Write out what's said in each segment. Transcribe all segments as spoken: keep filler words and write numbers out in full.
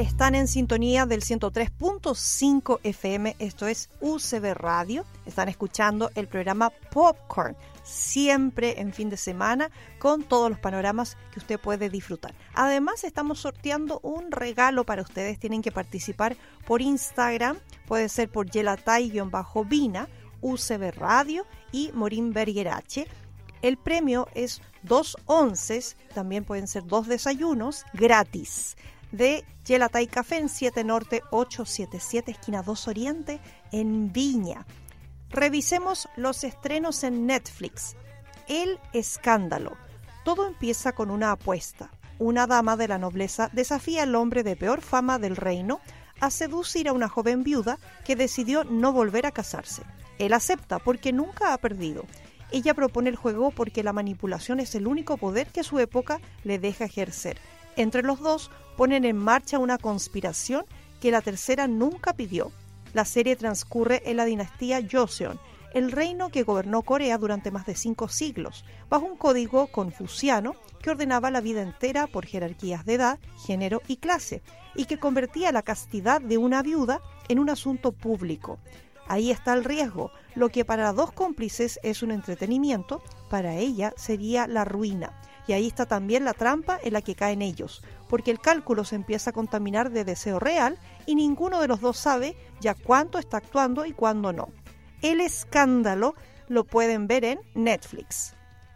Están en sintonía del ciento tres punto cinco F M, esto es U C B Radio. Están escuchando el programa Popcorn, siempre en fin de semana, con todos los panoramas que usted puede disfrutar. Además, estamos sorteando un regalo para ustedes. Tienen que participar por Instagram, puede ser por Yelatay-Vina, U C B Radio y Morín Berger H. El premio es dos onces, también pueden ser dos desayunos gratis, de Yelatay Café en siete Norte ochocientos setenta y siete, esquina dos Oriente, en Viña. Revisemos los estrenos en Netflix. El escándalo. Todo empieza con una apuesta. Una dama de la nobleza desafía al hombre de peor fama del reino a seducir a una joven viuda que decidió no volver a casarse. Él acepta porque nunca ha perdido. Ella propone el juego porque la manipulación es el único poder que su época le deja ejercer. Entre los dos ponen en marcha una conspiración que la tercera nunca pidió. La serie transcurre en la dinastía Joseon, el reino que gobernó Corea durante más de cinco siglos, bajo un código confuciano que ordenaba la vida entera por jerarquías de edad, género y clase, y que convertía la castidad de una viuda en un asunto público. Ahí está el riesgo. Lo que para dos cómplices es un entretenimiento, para ella sería la ruina. Y ahí está también la trampa en la que caen ellos, porque el cálculo se empieza a contaminar de deseo real y ninguno de los dos sabe ya cuánto está actuando y cuándo no. El escándalo lo pueden ver en Netflix.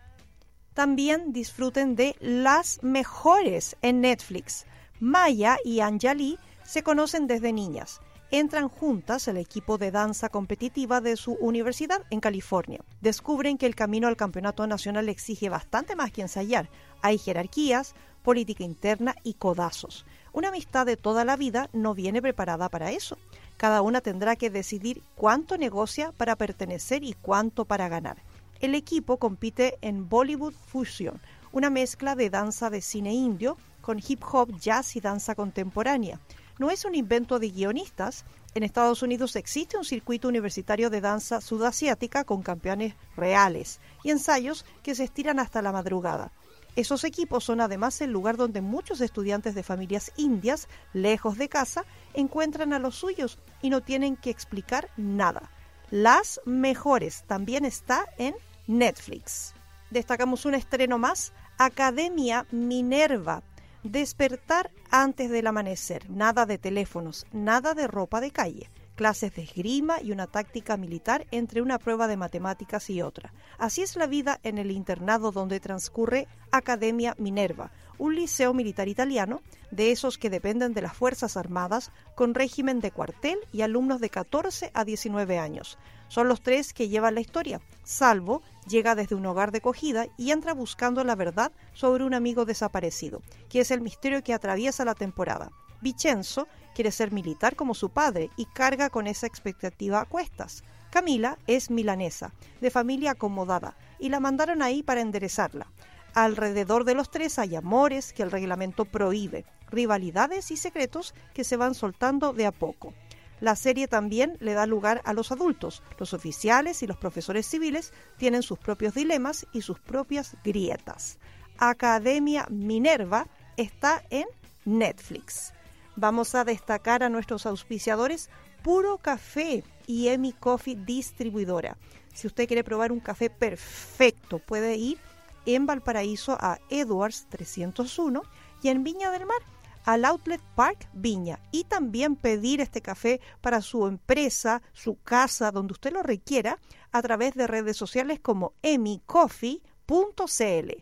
También disfruten de Las Mejores en Netflix. Maya y Anjali se conocen desde niñas. Entran juntas al equipo de danza competitiva de su universidad en California. Descubren que el camino al campeonato nacional exige bastante más que ensayar. Hay jerarquías, política interna y codazos. Una amistad de toda la vida no viene preparada para eso. Cada una tendrá que decidir cuánto negocia para pertenecer y cuánto para ganar. El equipo compite en Bollywood Fusion, una mezcla de danza de cine indio con hip hop, jazz y danza contemporánea. No es un invento de guionistas. En Estados Unidos existe un circuito universitario de danza sudasiática con campeones reales y ensayos que se estiran hasta la madrugada. Esos equipos son además el lugar donde muchos estudiantes de familias indias, lejos de casa, encuentran a los suyos y no tienen que explicar nada. Las Mejores también está en Netflix. Destacamos un estreno más, Academia Minerva. Despertar antes del amanecer, nada de teléfonos, nada de ropa de calle, clases de esgrima y una táctica militar entre una prueba de matemáticas y otra. Así es la vida en el internado donde transcurre Academia Minerva, un liceo militar italiano, de esos que dependen de las Fuerzas Armadas, con régimen de cuartel y alumnos de catorce a diecinueve años. Son los tres que llevan la historia. Salvo llega desde un hogar de acogida y entra buscando la verdad sobre un amigo desaparecido, que es el misterio que atraviesa la temporada. Vincenzo quiere ser militar como su padre y carga con esa expectativa a cuestas. Camila es milanesa, de familia acomodada, y la mandaron ahí para enderezarla. Alrededor de los tres hay amores que el reglamento prohíbe, rivalidades y secretos que se van soltando de a poco. La serie también le da lugar a los adultos. Los oficiales y los profesores civiles tienen sus propios dilemas y sus propias grietas. Academia Minerva está en Netflix. Vamos a destacar a nuestros auspiciadores Puro Café y Emi Coffee Distribuidora. Si usted quiere probar un café perfecto, puede ir en Valparaíso a Edwards trescientos uno y en Viña del Mar al Outlet Park Viña, y también pedir este café para su empresa, su casa, donde usted lo requiera, a través de redes sociales como emi coffee punto c l.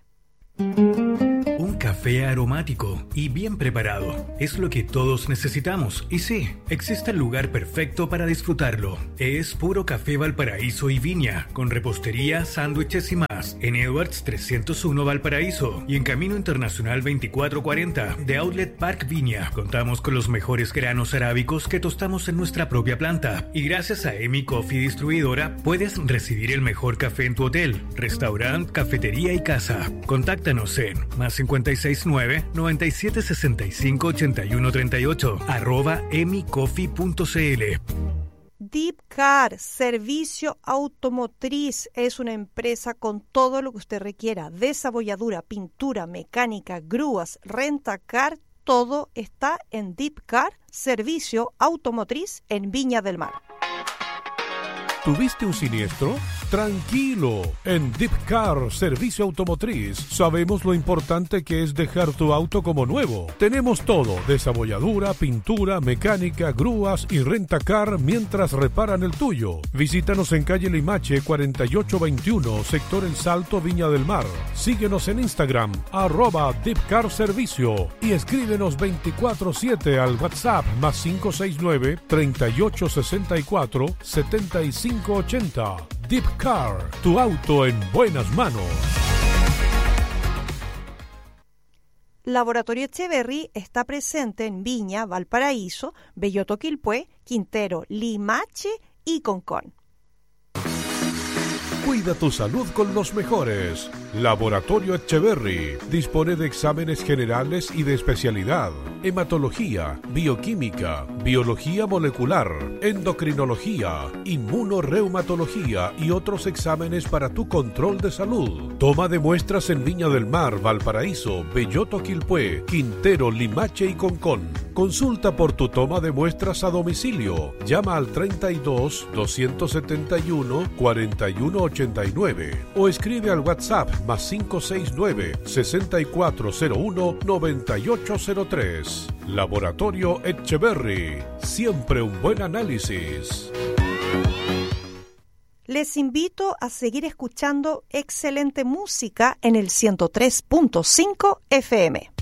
Un café aromático y bien preparado es lo que todos necesitamos. Y sí, existe el lugar perfecto para disfrutarlo. Es Puro Café Valparaíso y Viña, con repostería, sándwiches y más, en Edwards trescientos uno Valparaíso y en Camino Internacional veinticuatro cuarenta de Outlet Park Viña. Contamos con los mejores granos arábicos que tostamos en nuestra propia planta. Y gracias a Emi Coffee Distribuidora puedes recibir el mejor café en tu hotel, restaurante, cafetería y casa. Contáctanos en más cincuenta y seis nueve, noventa y siete sesenta y cinco, ochenta y uno treinta y ocho arroba emi coffee punto c l. Deep Car, servicio automotriz, es una empresa con todo lo que usted requiera: desabolladura, pintura, mecánica, grúas, renta car, todo está en Deep Car, servicio automotriz en Viña del Mar. ¿Tuviste un siniestro? Tranquilo, en Deep Car Servicio Automotriz sabemos lo importante que es dejar tu auto como nuevo. Tenemos todo, desabolladura, pintura, mecánica, grúas y rentacar mientras reparan el tuyo. Visítanos en calle Limache cuarenta y ocho veintiuno, sector El Salto, Viña del Mar. Síguenos en Instagram, arroba Deep Car Servicio, y escríbenos veinticuatro siete al WhatsApp más cinco seis nueve, treinta y ocho sesenta y cuatro, setenta y cinco ochenta. Deep Car, tu auto en buenas manos. Laboratorio Echeverry está presente en Viña, Valparaíso, Belloto Quilpué, Quintero, Limache y Concón. Cuida tu salud con los mejores. Laboratorio Echeverry dispone de exámenes generales y de especialidad: hematología, bioquímica, biología molecular, endocrinología, inmunorreumatología y otros exámenes para tu control de salud. Toma de muestras en Viña del Mar, Valparaíso, Belloto Quilpué, Quintero, Limache y Concón. Consulta por tu toma de muestras a domicilio. Llama al treinta y dos, doscientos setenta y uno, cuarenta y uno ochenta y nueve o escribe al WhatsApp más cinco seis nueve, sesenta y cuatro cero uno, noventa y ocho cero tres. Laboratorio Echeverry, siempre un buen análisis. Les invito a seguir escuchando excelente música en el ciento tres punto cinco F M.